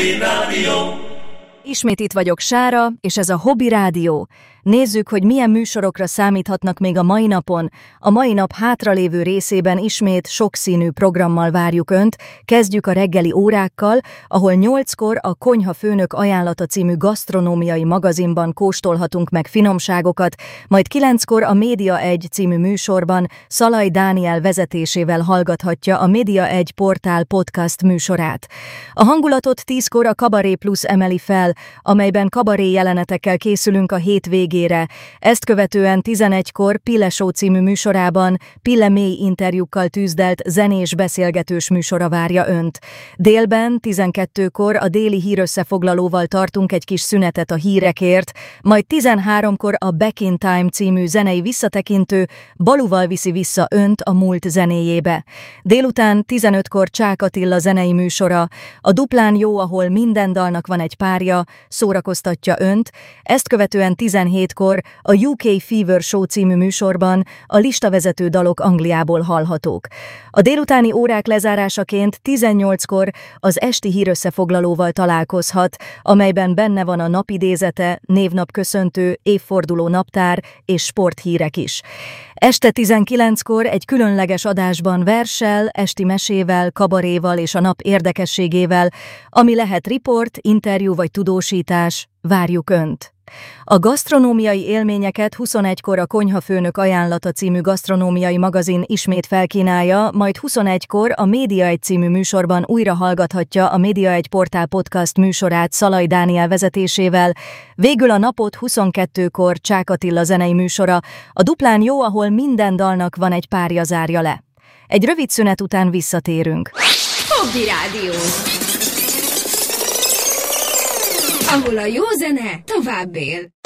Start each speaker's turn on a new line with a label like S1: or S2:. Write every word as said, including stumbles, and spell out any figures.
S1: Hobby Rádió.
S2: Ismét itt vagyok, Sára, és ez a Hobby Rádió. Nézzük, hogy milyen műsorokra számíthatnak még a mai napon. A mai nap hátralévő részében ismét sokszínű programmal várjuk Önt. Kezdjük a reggeli órákkal, ahol nyolckor a Konyha Főnök ajánlata című gasztronómiai magazinban kóstolhatunk meg finomságokat, majd kilenckor a Média egy című műsorban Szalai Dániel vezetésével hallgathatja a Média egy portál podcast műsorát. A hangulatot tízkor a Kabaré Plus emeli fel, amelyben kabaré jelenetekkel készülünk a hétvégére. Ezt követően tizenegykor Pille Show című műsorában Pille mély interjúkkal tűzdelt zenés beszélgetős műsora várja Önt. Délben tizenkettőkor a déli hírösszefoglalóval tartunk egy kis szünetet a hírekért, majd tizenháromkor a Back in Time című zenei visszatekintő Baluval viszi vissza Önt a múlt zenéjébe. Délután tizenötkor Csák Attila zenei műsora, a Duplán jó, ahol minden dalnak van egy párja, szórakoztatja Önt. Ezt követően tizenhétkor a U K Fever Show című műsorban a listavezető dalok Angliából hallhatók. A délutáni órák lezárásaként tizennyolckor az esti hírösszefoglalóval találkozhat, amelyben benne van a napidézete, névnapköszöntő, évforduló naptár és sporthírek is. Este tizenkilenckor egy különleges adásban verssel, esti mesével, kabaréval és a nap érdekességével, ami lehet riport, interjú vagy tudósítás, várjuk Önt. A gasztronómiai élményeket huszonegykor a Konyha Főnök ajánlata című gasztronómiai magazin ismét felkínálja, majd huszonegykor a Média egy című műsorban újra hallgathatja a Média egy portál podcast műsorát Szalai Dániel vezetésével, végül a napot huszonkettőkor Csák Attila zenei műsora, a Duplán jó, ahol minden dalnak van egy párja, zárja le. Egy rövid szünet után visszatérünk.
S3: Hobby Rádió, ahol a jó zene tovább él.